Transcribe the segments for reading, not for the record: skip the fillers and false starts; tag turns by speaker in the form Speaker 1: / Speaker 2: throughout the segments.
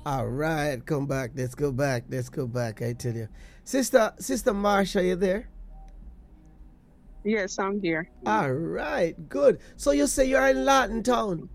Speaker 1: All right, come back. Let's go back. Let's go back. I tell you, Sister Marsha, you there?
Speaker 2: Yes, I'm here.
Speaker 1: All right, good. So you say you're in Latin Town?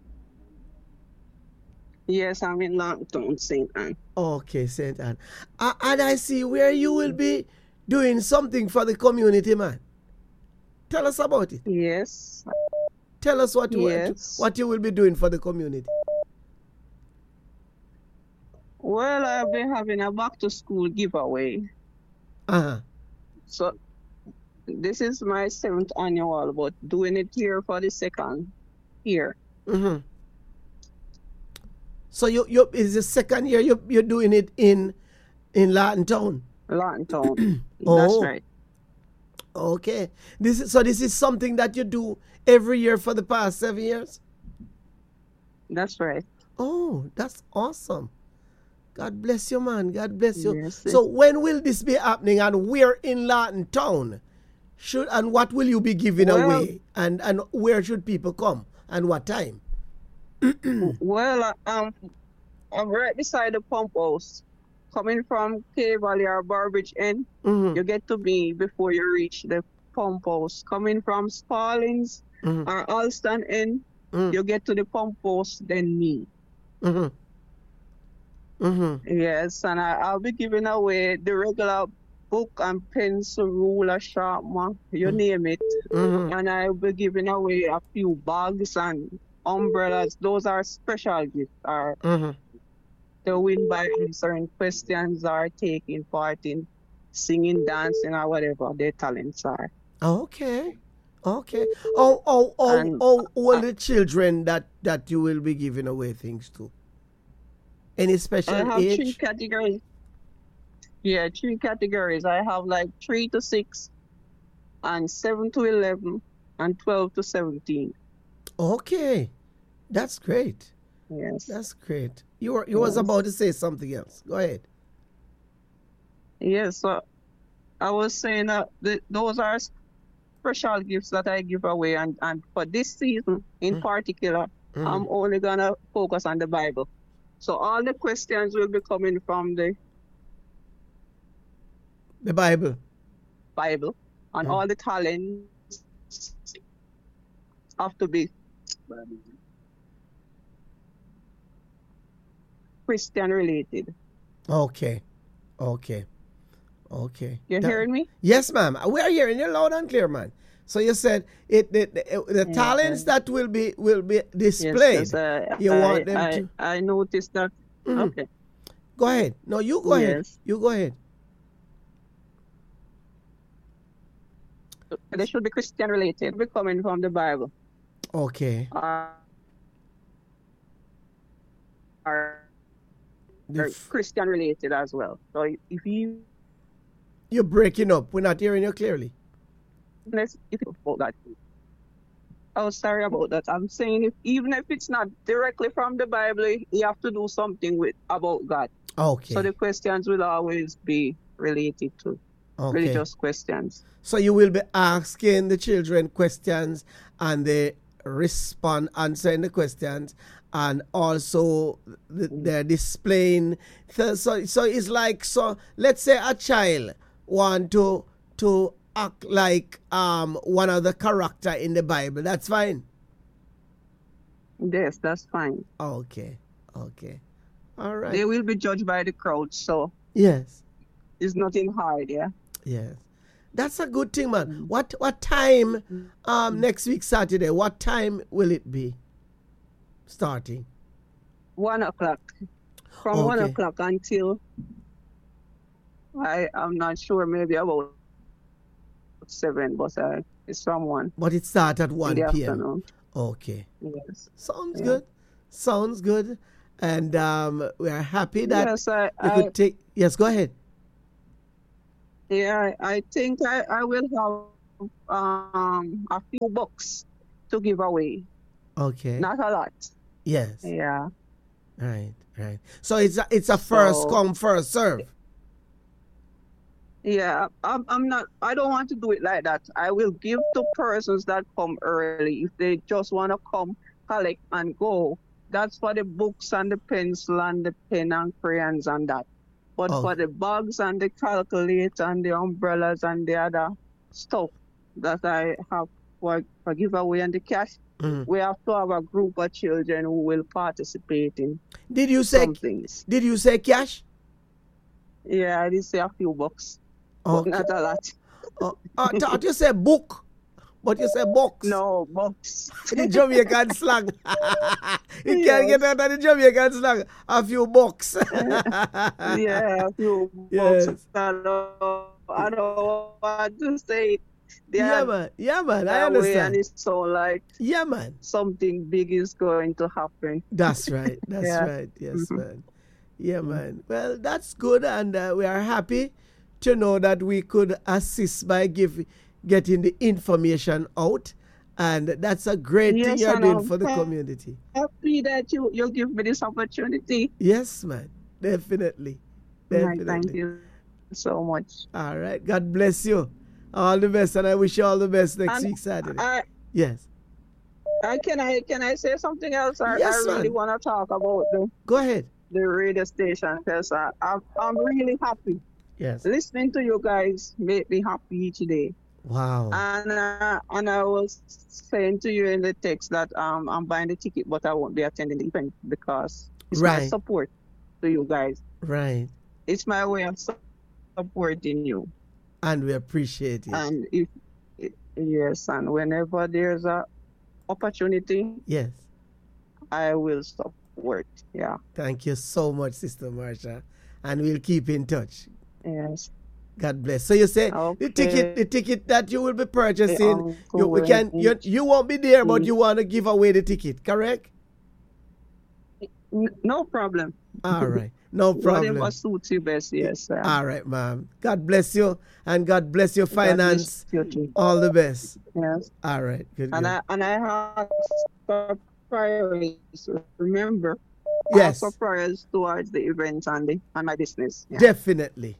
Speaker 2: Yes, I'm in Longtown, St. Anne.
Speaker 1: Okay, Saint Anne. And I see where you will be doing something for the community, man. Tell us about it.
Speaker 2: Yes,
Speaker 1: Tell us
Speaker 2: yes.
Speaker 1: what you will be doing for the community.
Speaker 2: Well, I've been having a back to school giveaway.
Speaker 1: Uh huh.
Speaker 2: So this is my seventh annual, but doing it here for the second year.
Speaker 1: Mm-hmm. So you is the second year you're doing it in Latin Town.
Speaker 2: Longtown. That's
Speaker 1: Oh,
Speaker 2: right.
Speaker 1: okay. This is something that you do every year for the past 7 years.
Speaker 2: That's right.
Speaker 1: Oh, that's awesome. God bless you, man. God bless you.
Speaker 2: Yes.
Speaker 1: So when will this be happening, and where in Latin Town? And what will you be giving
Speaker 2: Well,
Speaker 1: away, and where should people come, and what time?
Speaker 2: well, I'm right beside the pump house. Coming from K Valley or Barbridge End,
Speaker 1: Mm-hmm.
Speaker 2: you get to me before you reach the pump house. Coming from Spaldings
Speaker 1: Mm-hmm.
Speaker 2: or Alston End,
Speaker 1: Mm-hmm.
Speaker 2: you get to the pump house, then me.
Speaker 1: Mm-hmm. Mm-hmm.
Speaker 2: Yes, and I'll be giving away the regular book and pencil, ruler, sharpener, you name it.
Speaker 1: Mm-hmm.
Speaker 2: And I'll be giving away a few bags and umbrellas. Those are special gifts, or
Speaker 1: Mm-hmm.
Speaker 2: to win by answering questions or taking part in singing, dancing, or whatever their talents are.
Speaker 1: Okay. Okay.
Speaker 2: And
Speaker 1: All the children that you will be giving away things to. Any
Speaker 2: I
Speaker 1: special
Speaker 2: have three
Speaker 1: age?
Speaker 2: categories. Yeah, three categories. I have like 3 to 6 and 7 to 11 and 12 to 17.
Speaker 1: Okay. That's great.
Speaker 2: Yes.
Speaker 1: That's great. You was
Speaker 2: Yes.
Speaker 1: about to say something else. Go ahead.
Speaker 2: Yes. So I was saying that those are special gifts that I give away. And for this season in particular,
Speaker 1: Mm-hmm.
Speaker 2: I'm only going to focus on the Bible. So all the questions will be coming from the
Speaker 1: The Bible.
Speaker 2: Bible, and
Speaker 1: Mm.
Speaker 2: all the talents have to be Christian related.
Speaker 1: Okay. Okay. Okay.
Speaker 2: You hearing me?
Speaker 1: Yes, ma'am. We are hearing you loud and clear, man. So you said the talents
Speaker 2: Yeah.
Speaker 1: that will be
Speaker 2: Yes,
Speaker 1: displayed.
Speaker 2: yes.
Speaker 1: You want them to.
Speaker 2: I noticed that.
Speaker 1: Mhm.
Speaker 2: Okay.
Speaker 1: Go ahead. No, you go ahead.
Speaker 2: Yes.
Speaker 1: You go ahead.
Speaker 2: They should be Christian related, be coming from the Bible.
Speaker 1: Okay.
Speaker 2: Are
Speaker 1: The f-
Speaker 2: Christian related as well. So if you
Speaker 1: you're breaking up. We're not hearing you clearly.
Speaker 2: if about that. Oh, sorry about that. I'm saying even if it's not directly from the Bible, you have to do something with about God. So
Speaker 1: Okay.
Speaker 2: the questions will always be related to
Speaker 1: Okay.
Speaker 2: religious questions.
Speaker 1: So you will be asking the children questions, and they respond, answering the questions, and also they're displaying. So it's like, so let's say a child want to act like one of the character in the Bible. That's fine.
Speaker 2: Yes, that's fine.
Speaker 1: Okay. Okay. All right.
Speaker 2: They will be judged by the crowd, so
Speaker 1: Yes.
Speaker 2: it's nothing hard, yeah.
Speaker 1: Yes. That's a good thing, man. What time next week Saturday? What time will it be starting?
Speaker 2: 1 o'clock. From 1
Speaker 1: Okay.
Speaker 2: o'clock until I'm not sure, maybe about 7, but it's from 1
Speaker 1: But it starts at
Speaker 2: in
Speaker 1: 1
Speaker 2: the
Speaker 1: p.m.
Speaker 2: afternoon.
Speaker 1: Okay.
Speaker 2: Yes.
Speaker 1: Sounds
Speaker 2: Yeah.
Speaker 1: good. Sounds good. And we are happy that
Speaker 2: Yes,
Speaker 1: you could take. Yes, go ahead.
Speaker 2: I think I will have a few books to give away.
Speaker 1: Okay.
Speaker 2: Not a lot.
Speaker 1: Yes.
Speaker 2: Yeah.
Speaker 1: Right. Right. So it's a first
Speaker 2: So
Speaker 1: come first serve.
Speaker 2: yeah, I don't want to do it like that. I will give to persons that come early. If they just want to come, collect and go, that's for the books and the pencil and the pen and crayons and that. But for the bags and the calculator and the umbrellas and the other stuff that I have for giveaway and the cash, we have to have a group of children who will participate in some things.
Speaker 1: Did you say cash?
Speaker 2: Yeah, I did say a few bucks, but not a lot.
Speaker 1: I thought you said book, but you said box.
Speaker 2: No, box.
Speaker 1: The Jamaican slang. You can't get out of the Jamaican slang. A few bucks.
Speaker 2: Yeah, a few bucks. I don't want to say it.
Speaker 1: Yeah, man. I understand.
Speaker 2: And it's so like something big is going to happen.
Speaker 1: That's right. Right. Yes, man. Yeah, man. Well, that's good, and we are happy to know that we could assist by getting the information out, and that's a great thing you're doing for the community.
Speaker 2: Happy that you give me this opportunity.
Speaker 1: Yes, man. Definitely.
Speaker 2: Thank you so much.
Speaker 1: All right. God bless you. All the best, and I wish you all the best next week Saturday. Yes.
Speaker 2: Can I say something else? I really want to talk about
Speaker 1: Go ahead.
Speaker 2: The radio station, because I'm really happy.
Speaker 1: Yes.
Speaker 2: Listening to you guys make me happy each day.
Speaker 1: Wow.
Speaker 2: And I was saying to you in the text that I'm buying the ticket, but I won't be attending the event because it's my support to you guys.
Speaker 1: Right.
Speaker 2: It's my way of supporting you.
Speaker 1: And we appreciate it.
Speaker 2: And and whenever there's a opportunity,
Speaker 1: yes,
Speaker 2: I will support. Yeah.
Speaker 1: Thank you so much, Sister Marsha, and we'll keep in touch.
Speaker 2: Yes.
Speaker 1: God bless. So you say the ticket that you will be purchasing, you won't be there, but you want to give away the ticket, correct?
Speaker 2: No problem.
Speaker 1: All right. No problem.
Speaker 2: Whatever suits you best, yes.
Speaker 1: All right, ma'am. God bless you, and God bless your finance. All the best.
Speaker 2: Yes.
Speaker 1: All right. Good.
Speaker 2: I have for prayers. Remember.
Speaker 1: Yes.
Speaker 2: For prayers towards the event and my business. Yeah.
Speaker 1: Definitely.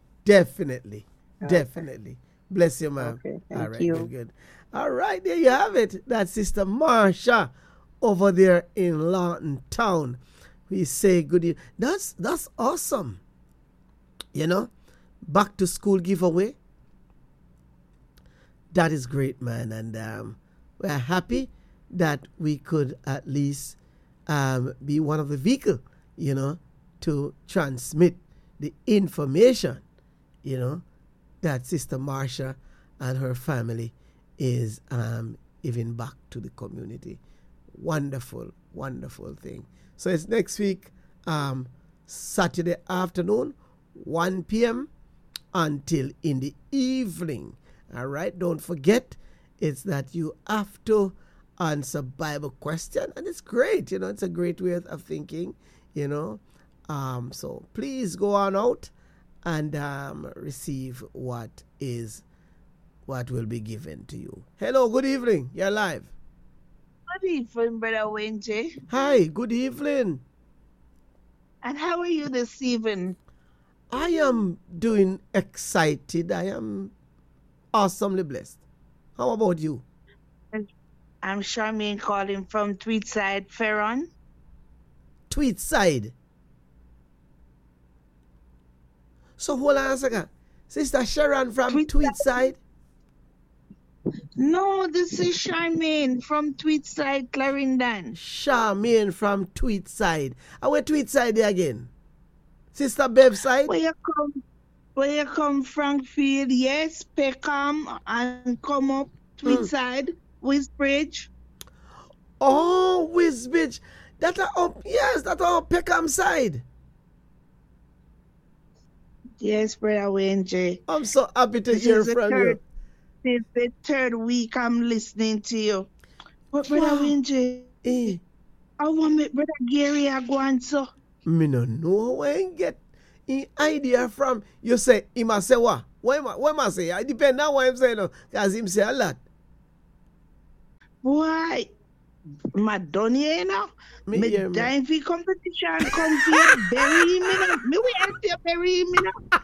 Speaker 1: Bless you, ma'am.
Speaker 2: Okay.
Speaker 1: All right.
Speaker 2: Thank you.
Speaker 1: Good. All right. There you have it. That's Sister Marsha over there in Lawton Town. We say good evening. That's awesome. Back to school giveaway. That is great, man. And we're happy that we could at least be one of the vehicle, to transmit the information, that Sister Marsha and her family is giving back to the community. Wonderful, wonderful thing. So it's next week, Saturday afternoon, 1 p.m. until in the evening. All right, don't forget, it's that you have to answer Bible question, and it's great. It's a great way of thinking. So please go on out and receive what will be given to you. Hello, good evening. You're live.
Speaker 3: Good evening, Brother Wenje.
Speaker 1: Hi, good evening.
Speaker 3: And how are you this evening?
Speaker 1: I am doing excited. I am awesomely blessed. How about you?
Speaker 3: I'm Charmaine calling from Tweedside, Ferron.
Speaker 1: Tweedside? So hold on a second. Sister Sharon from Tweedside?
Speaker 3: No, this is Charmaine from Tweedside, Clarendon.
Speaker 1: Charmaine from Tweedside. And where Tweedside there again? Sister Bev side?
Speaker 3: Where you come, Frankfield, yes, Peckham, and come up Tweedside, Wisbridge.
Speaker 1: Oh, Wisbridge. That's on Peckham side.
Speaker 3: Yes, Brother Wenje.
Speaker 1: I'm so happy to hear from you.
Speaker 3: This is the third week I'm listening to you. But Brother Wenje, I want me Brother Gary Aguanso.
Speaker 1: Me no know where you get an idea from. You say, he must say what? What am I say? It depends on what I'm saying, because him say a lot.
Speaker 3: Why? Madonna, me dying for competition, come here, bury me now. Me wait to bury me now.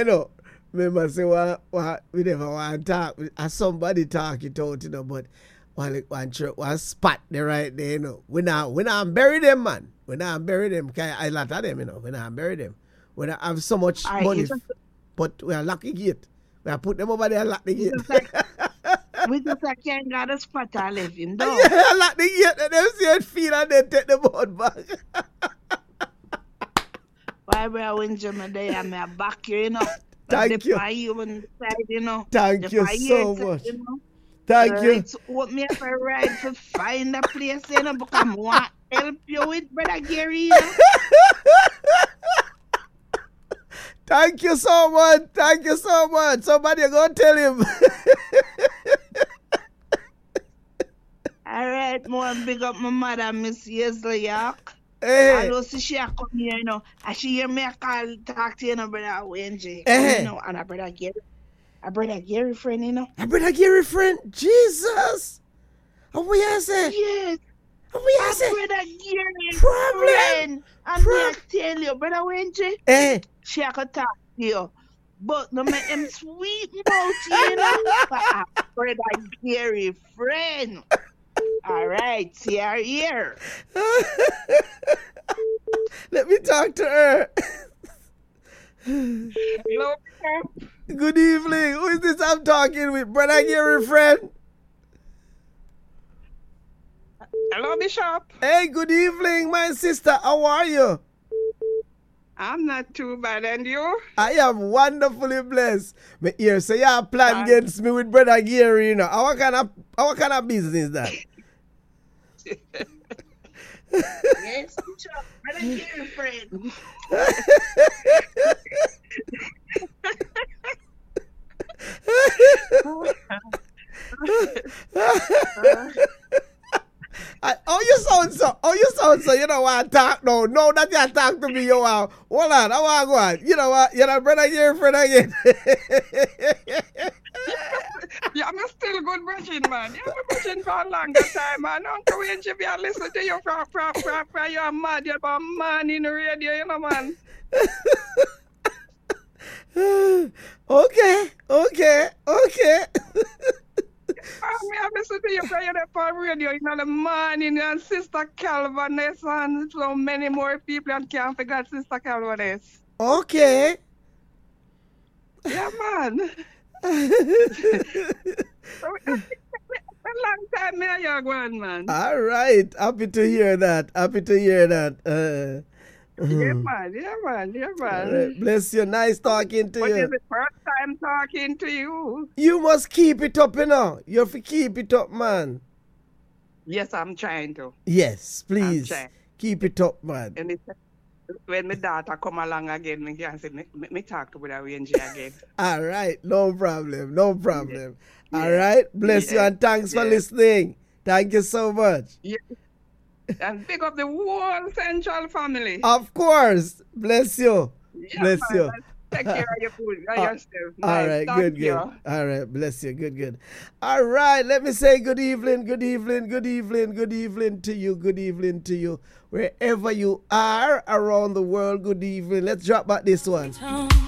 Speaker 1: Remember say what we never want to talk. Somebody talk it out, but one spot there right there, you know. We not bury them, man. We not bury them. A lot of them, you know. We not bury them. We don't have so much money, but we are lucky gate. We are put them over there and lock the gate.
Speaker 3: We just can't got a spot to live him down.
Speaker 1: Yeah, lock the gate and them see it feel and then take the boat back.
Speaker 3: Why we are in Germany and me back here, you know.
Speaker 1: Thank you.
Speaker 3: Side, you know.
Speaker 1: Thank you so much. You know? Thank you.
Speaker 3: It's what me have a ride to find a place, you know, because I want to help you with Brother Gary. You know?
Speaker 1: Thank you so much. Thank you so much. Somebody go tell him.
Speaker 3: All right, more big up my mother, Miss Yesley York.
Speaker 1: Hey.
Speaker 3: I know she come here, you know, and she hear me call talk to you, know, Brother Wayne J.
Speaker 1: Hey.
Speaker 3: You know, and a Brother Gary friend, you know.
Speaker 1: A Brother Gary friend? Jesus. Oh, we are say?
Speaker 3: Yes.
Speaker 1: Oh, we are say?
Speaker 3: Brother Gary
Speaker 1: Problem.
Speaker 3: friend. And I tell you, Brother Wayne J.
Speaker 1: Hey.
Speaker 3: She could talk to you. But no make him sweet mouth, you know. But a Brother Gary friend. All right, see her here.
Speaker 1: Let me talk to her.
Speaker 2: Hello,
Speaker 1: Good evening. Who is this I'm talking with? Brother Gary friend?
Speaker 2: Hello, Bishop.
Speaker 1: Hey, good evening, my sister. How are you?
Speaker 2: I'm not too bad, and you?
Speaker 1: I am wonderfully blessed. Me hear say you have plan against me with Brother Gary, you know. What kind of business that?
Speaker 3: Yes, Bishop. Brother Gary friend.
Speaker 1: Oh, you sound so, you know what, talk no. No, that you talk to me, you are. Hold on, I want to go on. You know what, you're a Brother Gary friend again.
Speaker 2: Yeah, I'm still good brushing, man. You've been brushing for a longer time, man. Uncle Wayne, if you listen to you from you're mad, you're a man in the radio, you know, man.
Speaker 1: Okay.
Speaker 2: I listen to you from radio, you know, the morning, and Sister Calviness, and so many more people, and can't forget Sister Calviness.
Speaker 1: Okay.
Speaker 2: Yeah, man. A long time here, you're going, man.
Speaker 1: All right. Happy to hear that.
Speaker 2: Yeah, man.
Speaker 1: All right. Bless you. Nice talking to
Speaker 2: But
Speaker 1: you.
Speaker 2: it's the first time talking to you.
Speaker 1: You must keep it up, you know. You have to keep it up, man.
Speaker 2: Yes, I'm trying to.
Speaker 1: Yes, please.
Speaker 2: I'm trying.
Speaker 1: Keep it up, man.
Speaker 2: And when my daughter come along again, me can say, me talk to Brother Wayne J again.
Speaker 1: All right. No problem. Yeah. All right. Bless you and thanks for listening. Thank you so much.
Speaker 2: Yeah. And pick up the whole Central family.
Speaker 1: Of course. Bless you.
Speaker 2: Yeah,
Speaker 1: Bless
Speaker 2: man.
Speaker 1: you.
Speaker 2: Take care of your food, yourself.
Speaker 1: All
Speaker 2: Nice.
Speaker 1: right,
Speaker 2: Thank
Speaker 1: good.
Speaker 2: you.
Speaker 1: All right, bless you, good. All right, let me say good evening to you. Wherever you are around the world, good evening. Let's drop back this one.